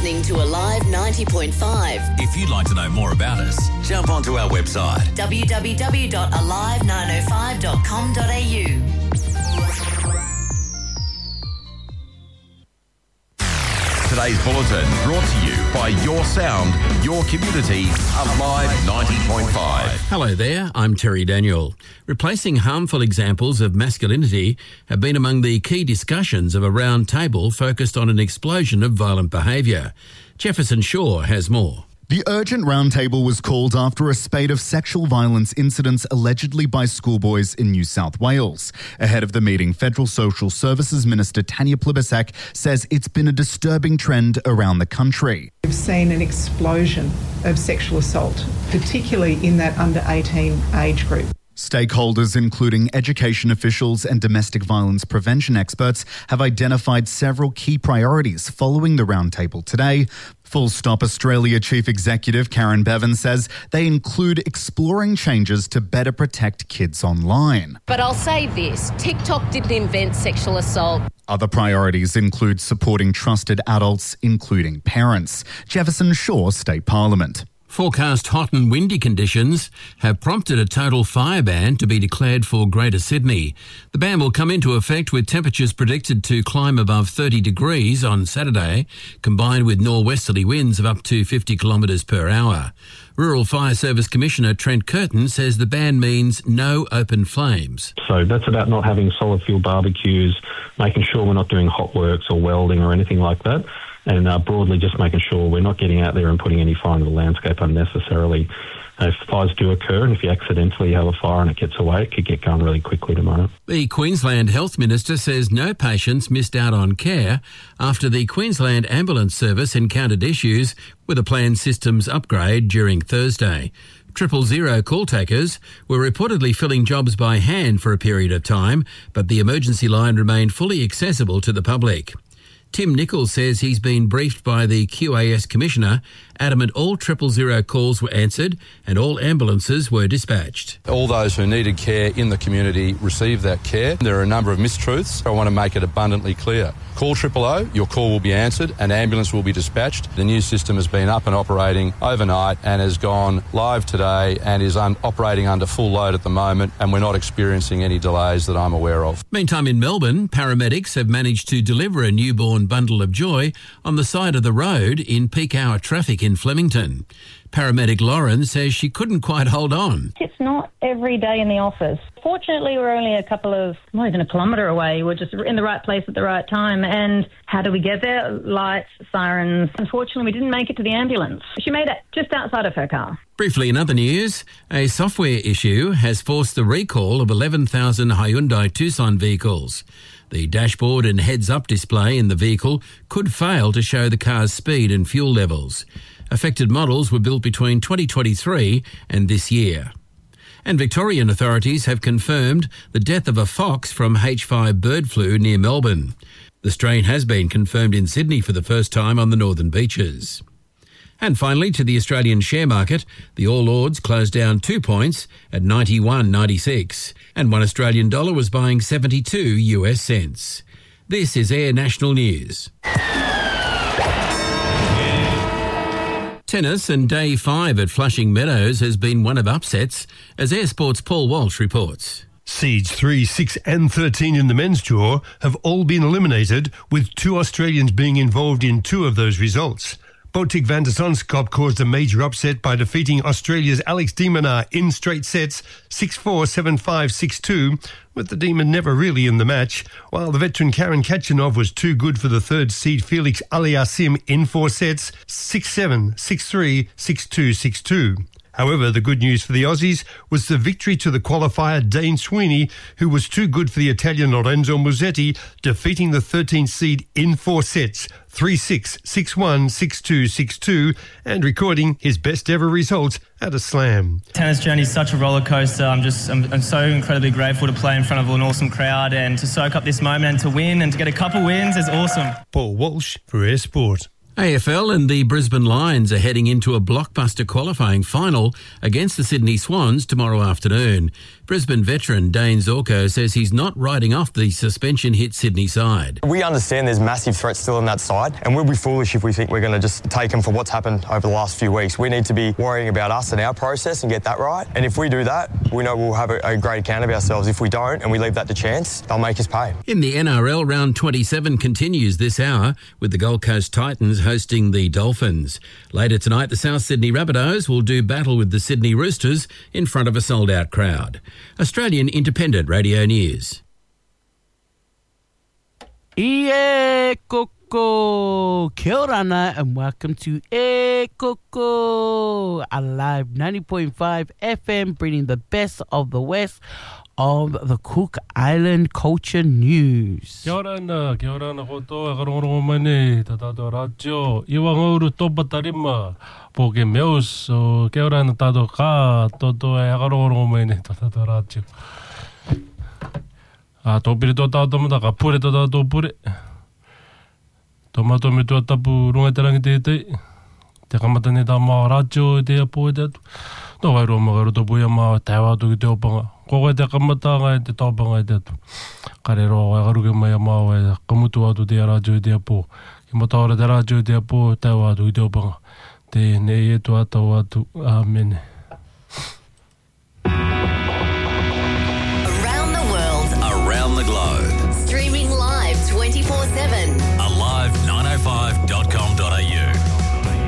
listening to Alive 90.5. If you'd like to know more about us, jump onto our website www.alive905.com.au. Today's bulletin brought to you by Your Sound, Your Community, Alive 90.5. Hello there, I'm Terry Daniel. Replacing harmful examples of masculinity have been among the key discussions of a round table focused on an explosion of violent behaviour. Jefferson Shaw has more. The urgent roundtable was called after a spate of sexual violence incidents allegedly by schoolboys in New South Wales. Ahead of the meeting, Federal Social Services Minister Tanya Plibersek says it's been a disturbing trend around the country. We've seen an explosion of sexual assault, particularly in that under 18 age group. Stakeholders, including education officials and domestic violence prevention experts, have identified several key priorities following the roundtable today. Full Stop Australia Chief Executive Karen Bevan says they include exploring changes to better protect kids online. But I'll say this, TikTok didn't invent sexual assault. Other priorities include supporting trusted adults, including parents. Jefferson Shaw State Parliament. Forecast hot and windy conditions have prompted a total fire ban to be declared for Greater Sydney. The ban will come into effect with temperatures predicted to climb above 30 degrees on Saturday, combined with northwesterly winds of up to 50 kilometres per hour. Rural Fire Service Commissioner Trent Curtin says the ban means no open flames. So that's about not having solid fuel barbecues, making sure we're not doing hot works or welding or anything like that. And broadly just making sure we're not getting out there and putting any fire into the landscape unnecessarily. If fires do occur and if you accidentally have a fire and it gets away, it could get going really quickly tomorrow. The Queensland Health Minister says no patients missed out on care after the Queensland Ambulance Service encountered issues with a planned systems upgrade during Thursday. 000 call takers were reportedly filling jobs by hand for a period of time, but the emergency line remained fully accessible to the public. Tim Nichols says he's been briefed by the QAS Commissioner, adamant all 000 calls were answered and all ambulances were dispatched. All those who needed care in the community received that care. There are a number of mistruths. I want to make it abundantly clear. Call 000, your call will be answered, an ambulance will be dispatched. The new system has been up and operating overnight and has gone live today and is operating under full load at the moment, and we're not experiencing any delays that I'm aware of. Meantime, in Melbourne, paramedics have managed to deliver a newborn bundle of joy on the side of the road in peak hour traffic in Flemington. Paramedic Lauren says she couldn't quite hold on. It's not every day in the office. Fortunately, we're only not even a kilometre away. We're just in the right place at the right time. And how do we get there? Lights, sirens. Unfortunately, we didn't make it to the ambulance. She made it just outside of her car. Briefly, in other news, a software issue has forced the recall of 11,000 Hyundai Tucson vehicles. The dashboard and heads-up display in the vehicle could fail to show the car's speed and fuel levels. Affected models were built between 2023 and this year. And Victorian authorities have confirmed the death of a fox from H5 bird flu near Melbourne. The strain has been confirmed in Sydney for the first time on the northern beaches. And finally, to the Australian share market, the All Ords closed down 2 points at 91.96, and $1 Australian dollar was buying 72 US cents. This is Air National News. Tennis and day 5 at Flushing Meadows has been one of upsets, as Air Sport's Paul Walsh reports. Seeds 3, 6 and 13 in the men's draw have all been eliminated, with 2 Australians being involved in 2 of those results. Botic van der Zandschap caused a major upset by defeating Australia's Alex de Minaur in straight sets 6-4, 7-5, 6-2, with the Demon never really in the match, while the veteran Karen Khachanov was too good for the third seed Felix Aliassime in 4 sets 6-7, 6-3, 6-2, 6-2. However, the good news for the Aussies was the victory to the qualifier Dane Sweeney, who was too good for the Italian Lorenzo Musetti, defeating the 13th seed in 4 sets, 3-6, 6-1, 6-2, 6-2, and recording his best ever result at a slam. Tennis journey is such a roller coaster. I'm so incredibly grateful to play in front of an awesome crowd and to soak up this moment and to win and to get a couple wins is awesome. Paul Walsh for Air Sport. AFL and the Brisbane Lions are heading into a blockbuster qualifying final against the Sydney Swans tomorrow afternoon. Brisbane veteran Dane Zorko says he's not writing off the suspension hit Sydney side. We understand there's massive threats still on that side, and we'll be foolish if we think we're going to just take them for what's happened over the last few weeks. We need to be worrying about us and our process and get that right. And if we do that, we know we'll have a great account of ourselves. If we don't and we leave that to chance, they'll make us pay. In the NRL, round 27 continues this hour with the Gold Coast Titans hosting the Dolphins. Later tonight, the South Sydney Rabbitohs will do battle with the Sydney Roosters in front of a sold-out crowd. Australian Independent Radio News. E Coco, kia ora and welcome to E Coco, a live 90.5 FM bringing the best of the West of the Cook Island culture news. Kia ora na koto e karongo mane tatato radio iwangoru topatarima poke meus so kia ora na tato ka toto e karongo mane tatato radio a topiri to tato mata ka pure to tato pure tomato me to tapu runga tarangi te kamata ne ta ma radio te apo te no vai ro ma ro to puya ma tawa to te opanga ko te kamata ga te topanga te kare ro ga ru ke mai ma wa kamutu atu te radio te apo ki mata ora te radio te apo tawa to te opanga te ne e to atu amen.